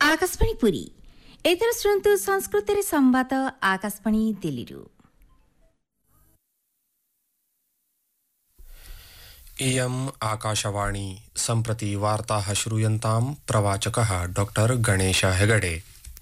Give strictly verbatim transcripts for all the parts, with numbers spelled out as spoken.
आकाशवाणी पुरी एतର ଶୁଣନ୍ତୁ ସଂସ୍କୃତରେ ସମ୍ବାଦ आकाशवाणी दिल्लीରୁ। इयम् आकाशवाणी सम्प्रति वार्ताः श्रूयन्तां प्रवाचकः डॉक्टर गणेश हेगडे।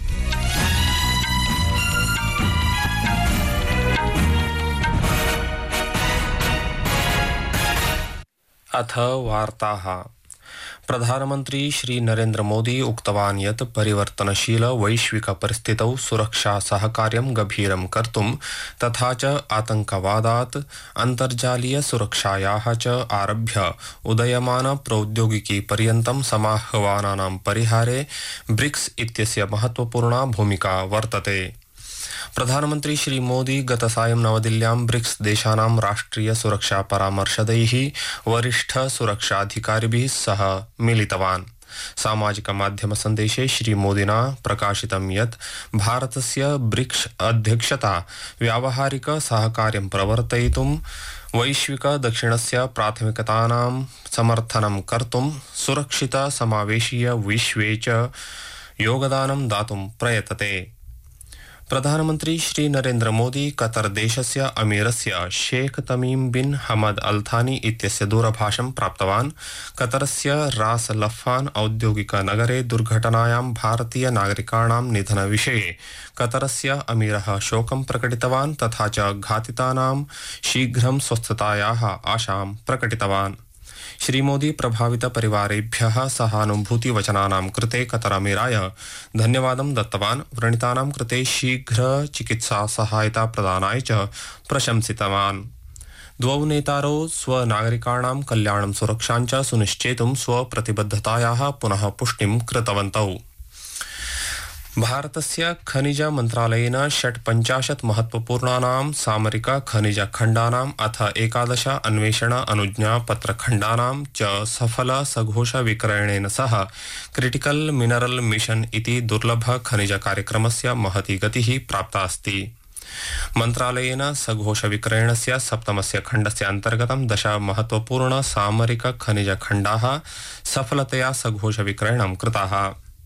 अथ वार्ताः। प्रधानमन्त्री श्री नरेन्द्र मोदी उक्तवान् यत् परिवर्तनशील वैश्विक परिस्थितौ सुरक्षा सहकार्यं गभीरं कर्तुं तथा च आतंकवादात् अन्तर्जालीय सुरक्षायाः च आरभ्य उदयमान प्रौद्योगिकी पर्यन्तं समाह्वानानां परिहारे ब्रिक्स इत्यस्य महत्वपूर्णा भूमिका वर्तते। प्रधानमन्त्री श्री मोदी गतसायं नवदिल्ल्यां ब्रिक्स देशानां राष्ट्रिय सुरक्षा परामर्शदैः वरिष्ठ सुरक्षाधिकारिभिः सह मिलितवान्। सामाजिक माध्यम सन्देशे श्री मोदिना प्रकाशितं यत् भारतस्य ब्रिक्स अध्यक्षता व्यावहारिक सहकार्यं प्रवर्तयितुं वैश्विक दक्षिणस्य प्राथमिकतानां समर्थनं कर्तुं सुरक्षित समावेशीय विश्वे च योगदानं दातुं प्रयतते। प्रधानमन्त्री श्री नरेन्द्र मोदी कतर देशस्य अमीरस्य शेख तमीम बिन हमद अल थानी इत्यस्य दूरभाषं प्राप्तवान्। कतरस्य रास लफ्फान औद्योगिक नगरे दुर्घटनायां भारतीय नागरिकाणां निधनविषये कतरस्य अमीरः शोकं प्रकटितवान् तथा च घातितानां शीघ्रं स्वस्थतायाः आशां प्रकटितवान्। श्री मोदी प्रभावित परिवारेभ्यः सहानुभूतिवचनानां कृते कतरमीराय धन्यवादं दत्तवान्। व्रणितानां कृते शीघ्र चिकित्सा सहायता प्रदानाय च प्रशंसितवान्। द्वौ नेतारौ स्वनागरिकाणां कल्याणं सुरक्षां च सुनिश्चेतुं स्वप्रतिबद्धतायाः पुनः पुष्टिं कृतवन्तौ। भारतस्य खनिज मन्त्रालयेन षट्पञ्चाशत् महत्वपूर्णानां सामरिक खनिज खण्डानाम् अथ एकादश अन्वेषण अनुज्ञापत्रखण्डानां च सफल सघोष विक्रयणेन सह क्रिटिकल मिनरल मिशन इति दुर्लभ खनिज कार्यक्रमस्य महती गतिः प्राप्ता अस्ति। मन्त्रालयेन सघोष विक्रयणस्य सप्तमस्य खण्डस्य अन्तर्गतं दश महत्वपूर्ण सामरिक खनिज खण्डाः सफलतया सघोष विक्रयणं कृताः।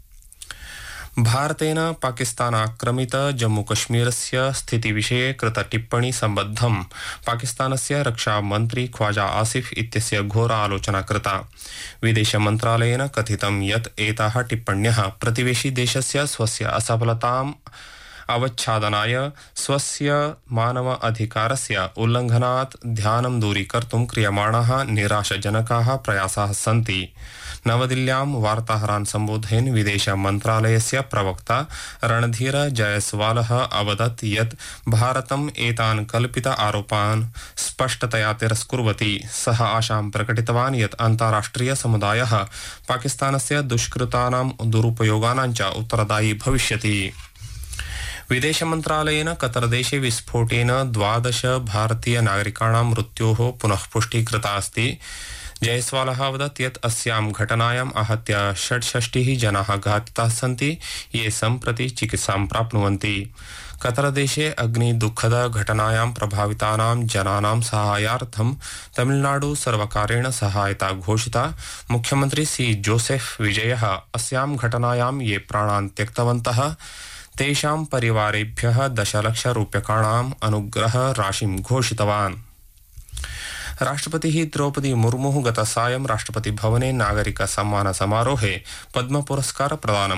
भारतेन पाकिस्तानाक्रमित जम्मूकश्मीरस्य स्थितिविषये कृत टिप्पणी सम्बद्धं पाकिस्तानस्य रक्षामन्त्री ख्वाजा आसिफ इत्यस्य घोरा आलोचना कृता। विदेशमन्त्रालयेन कथितं यत् एताः टिप्पण्यः प्रतिवेशी देशस्य स्वस्य असफलताम् अवच्छादनाय स्वस्य मानव अधिकारस्य उल्लङ्घनात् ध्यानं दूरीकर्तुं क्रियमाणाः निराशजनकाः प्रयासाः सन्ति। नवदिल्ल्यां वार्ताहरान् सम्बोधयन् विदेश मन्त्रालयस्य प्रवक्ता रणधीर जयस्वालः अवदत् यत् भारतम् एतान् कल्पित आरोपान् स्पष्टतया तिरस्कुर्वति। सः आशां प्रकटितवान् यत् अन्ताराष्ट्रिय समुदायः पाकिस्तानस्य दुष्कृतानां दुरुपयोगानां च उत्तरदायी भविष्यति। विदेशमन्त्रालयेन कतरदेशे विस्फोटेन द्वादश भारतीय नागरिकाणां मृत्योः पुनः पुष्टिः कृता अस्ति। जयस्वालः अवदत् यत् अस्यां घटनायाम् आहत्य षड्षष्टिः जनाः घातिताः सन्ति, ये सम्प्रति चिकित्सां प्राप्नुवन्ति। कतरदेशे अग्निदुःखद घटनायां प्रभावितानां जनानां साहाय्यार्थं तमिलनाडु सर्वकारेण सहायता घोषिता। मुख्यमन्त्री सी जोसेफ विजयः अस्यां घटनायां ये प्राणान् त्यक्तवन्तः तेषां परिवारेभ्यः दशलक्ष रूप्यकाणाम् अनुग्रह राशिं घोषितवान्। राष्ट्रपतिः द्रौपदी मुर्मुः गतसायं राष्ट्रपतिभवने नागरिक सम्मान समारोहे पद्म पुरस्कार प्रदानं